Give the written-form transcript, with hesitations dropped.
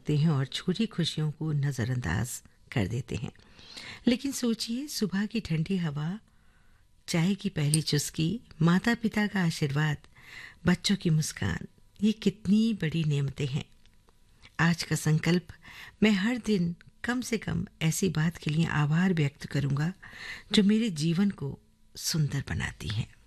भागते हैं और छोटी खुशियों को नज़रअंदाज कर देते हैं। लेकिन सोचिए, सुबह की ठंडी हवा, चाय की पहली चुस्की, माता-पिता का आशीर्वाद, बच्चों की मुस्कान, ये कितनी बड़ी नेमतें हैं। आज का संकल्प, मैं हर दिन कम से कम ऐसी बात के लिए आभार व्यक्त करूंगा जो मेरे जीवन को सुंदर बनाती है।